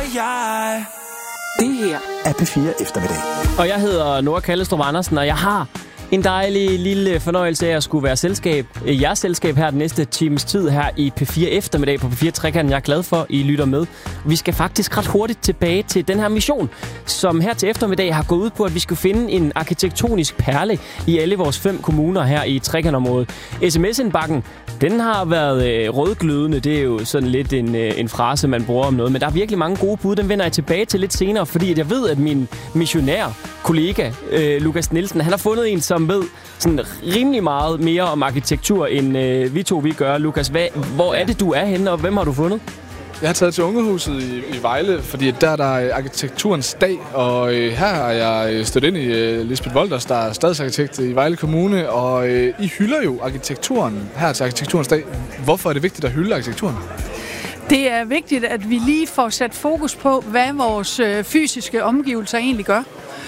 Det her er P4 Eftermiddag. Og jeg hedder Nora Kallestrup Andersen, og jeg har en dejlig lille fornøjelse af at skulle være jeres selskab her den næste times tid her i P4 Eftermiddag på P4 Trekanten. Jeg er glad for, at I lytter med. Vi skal faktisk ret hurtigt tilbage til den her mission, som her til eftermiddag har gået ud på, at vi skal finde en arkitektonisk perle i alle vores 5 kommuner her i Trekantområdet. SMS-indbakken, den har været rødglødende. Det er jo sådan lidt en frase, man bruger om noget. Men der er virkelig mange gode bud. Den vender jeg tilbage til lidt senere, fordi jeg ved, at min missionær kollega, Lukas Nielsen, han har fundet en, som ved sådan rimelig meget mere om arkitektur, end vi gør. Lukas, hvor er det, du er henne, og hvem har du fundet? Jeg har taget til Ungehuset i Vejle, fordi der er arkitekturens dag, og her har jeg stødt ind i Lisbeth Wolders, der er stadsarkitekt i Vejle Kommune, og I hylder jo arkitekturen her til arkitekturens dag. Hvorfor er det vigtigt at hylde arkitekturen? Det er vigtigt, at vi lige får sat fokus på, hvad vores fysiske omgivelser egentlig gør.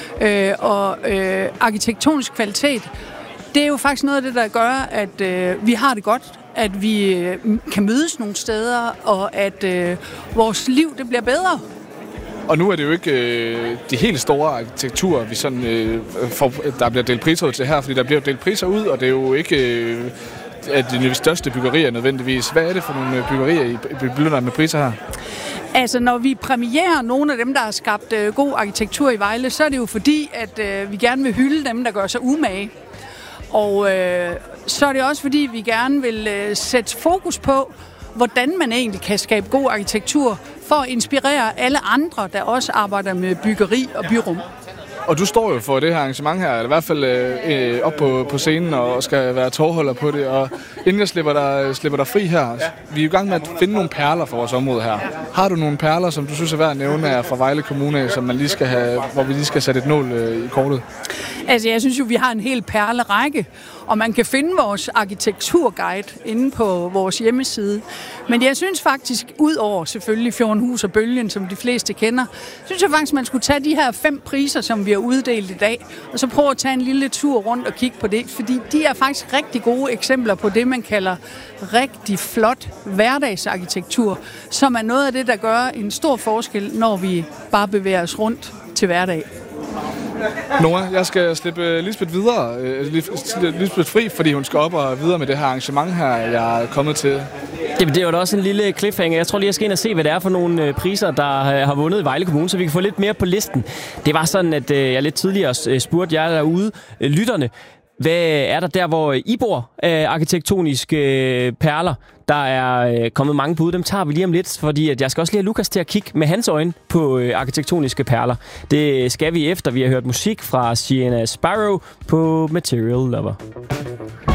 Arkitektonisk kvalitet, det er jo faktisk noget af det, der gør, at vi har det godt, at vi kan mødes nogle steder, og at vores liv det bliver bedre. Og nu er det jo ikke de helt store arkitekturer, vi sådan, der bliver delt priser ud til her, fordi der bliver delt priser ud, og det er jo ikke de største byggerier nødvendigvis. Hvad er det for nogle byggerier, I belønner med priser her? Altså, når vi præmierer nogle af dem, der har skabt god arkitektur i Vejle, så er det jo fordi, at vi gerne vil hylde dem, der gør sig umage. Og så er det også fordi, vi gerne vil sætte fokus på, hvordan man egentlig kan skabe god arkitektur, for at inspirere alle andre, der også arbejder med byggeri og byrum. Og du står jo for det her arrangement her, eller i hvert fald op på scenen og skal være tovholder på det. Og inden jeg slipper dig fri her, vi er i gang med at finde nogle perler for vores område her. Har du nogle perler, som du synes er værd at nævne her fra Vejle Kommune, som man lige skal have, hvor vi lige skal sætte et nål i kortet? Altså, jeg synes jo, vi har en hel perlerække, og man kan finde vores arkitekturguide inde på vores hjemmeside. Men jeg synes faktisk, ud over selvfølgelig Fjordenhus og Bølgen, som de fleste kender, synes jeg faktisk, man skulle tage de her 5 priser, som vi har uddelt i dag, og så prøve at tage en lille tur rundt og kigge på det, fordi de er faktisk rigtig gode eksempler på det, man kalder rigtig flot hverdagsarkitektur, som er noget af det, der gør en stor forskel, når vi bare bevæger os rundt til hverdag. Nora, jeg skal slippe Lisbeth fri, fordi hun skal op og videre med det her arrangement her, jeg er kommet til. Jamen, det var da også en lille cliffhanger. Jeg tror lige, jeg skal ind og se, hvad det er for nogle priser, der har vundet i Vejle Kommune, så vi kan få lidt mere på listen. Det var sådan, at jeg lidt tidligere spurgte jer derude, lytterne, hvad er der hvor I bor af arkitektoniske perler? Der er kommet mange bud, dem tager vi lige om lidt, fordi at jeg skal også lige have Lukas til at kigge med hans øjne på arkitektoniske perler. Det skal vi efter, vi har hørt musik fra Sienna Sparrow på Material Lover.